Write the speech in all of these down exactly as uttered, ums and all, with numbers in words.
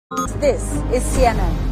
This is C N N.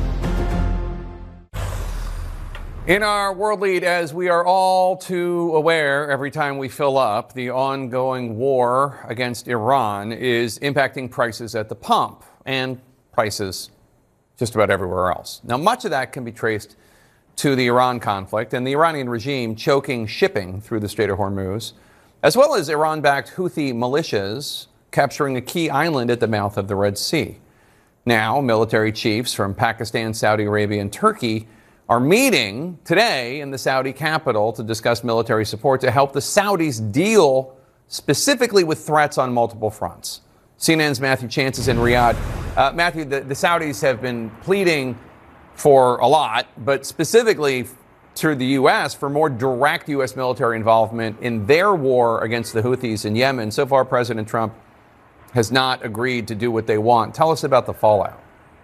In our world lead, as we are all too aware every time we fill up, the ongoing war against Iran is impacting prices at the pump and prices just about everywhere else. Now, much of that can be traced to the Iran conflict and the Iranian regime choking shipping through the Strait of Hormuz, as well as Iran-backed Houthi militias capturing a key island at the mouth of the Red Sea. Now, military chiefs from Pakistan, Saudi Arabia, and Turkey are meeting today in the Saudi capital to discuss military support to help the Saudis deal specifically with threats on multiple fronts. C N N's Matthew Chance is in Riyadh. Uh, Matthew, the, the Saudis have been pleading for a lot, but specifically through the U S for more direct U S military involvement in their war against the Houthis in Yemen. So far, President Trump has not agreed to do what they want. Tell us about the fallout.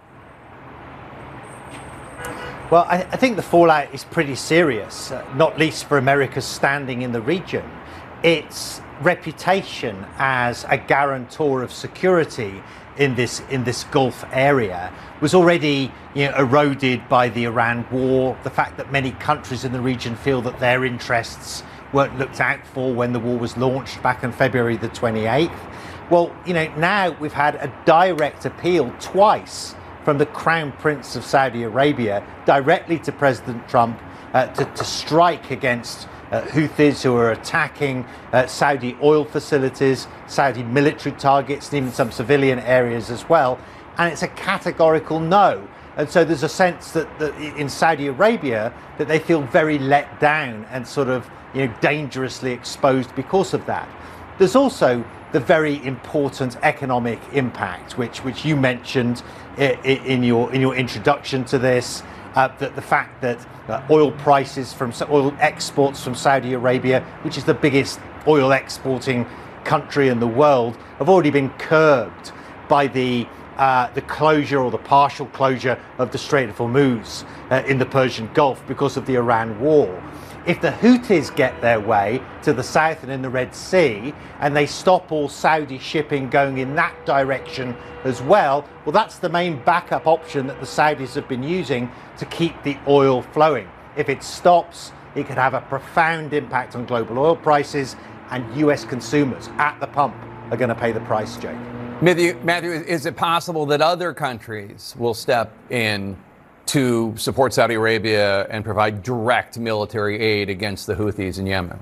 Well, I, I think the fallout is pretty serious, uh, not least for America's standing in the region. Its reputation as a guarantor of security in this in this Gulf area was already, you know, eroded by the Iran war. The fact that many countries in the region feel that their interests weren't looked out for when the war was launched back on February the twenty-eighth. Well, you know, now we've had a direct appeal twice from the Crown Prince of Saudi Arabia directly to President Trump uh, to, to strike against uh, Houthis who are attacking uh, Saudi oil facilities, Saudi military targets, and even some civilian areas as well. And it's a categorical no. And so there's a sense that, that in Saudi Arabia that they feel very let down and sort of, you know, dangerously exposed because of that. There's also the very important economic impact, which which you mentioned in your in your introduction to this, uh, that the fact that uh, oil prices from oil exports from Saudi Arabia, which is the biggest oil exporting country in the world, have already been curbed by the uh, the closure or the partial closure of the Strait of Hormuz uh, in the Persian Gulf because of the Iran war. If the Houthis get their way to the south and in the Red Sea, and they stop all Saudi shipping going in that direction as well, well, that's the main backup option that the Saudis have been using to keep the oil flowing. If it stops, it could have a profound impact on global oil prices, and U S consumers at the pump are going to pay the price, Jake. Matthew, Matthew, is it possible that other countries will step in to support Saudi Arabia and provide direct military aid against the Houthis in Yemen?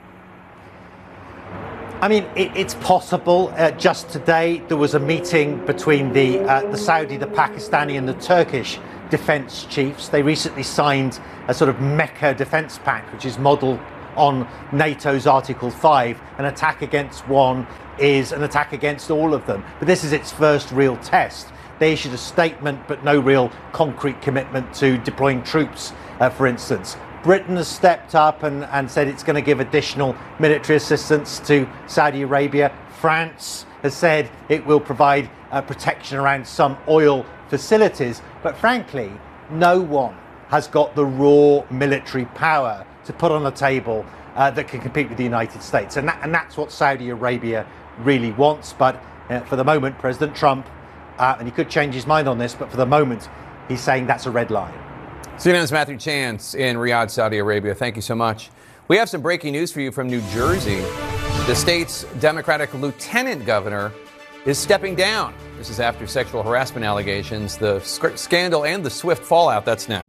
I mean, it, it's possible. Uh, just today, there was a meeting between the uh, the Saudi, the Pakistani, and the Turkish defense chiefs. They recently signed a sort of Mecca defense pact, which is modeled on NATO's Article five. An attack against one is an attack against all of them. But this is its first real test. They issued a statement, but no real concrete commitment to deploying troops, uh, for instance. Britain has stepped up and, and said it's going to give additional military assistance to Saudi Arabia. France has said it will provide uh, protection around some oil facilities. But frankly, no one has got the raw military power to put on the table uh, that can compete with the United States. And, that, and that's what Saudi Arabia really wants. But uh, for the moment, President Trump, Uh, and he could change his mind on this, but for the moment, he's saying that's a red line. C N N's Matthew Chance in Riyadh, Saudi Arabia. Thank you so much. We have some breaking news for you from New Jersey. The state's Democratic lieutenant governor is stepping down. This is after sexual harassment allegations, the sc- scandal, and the swift fallout. That's next.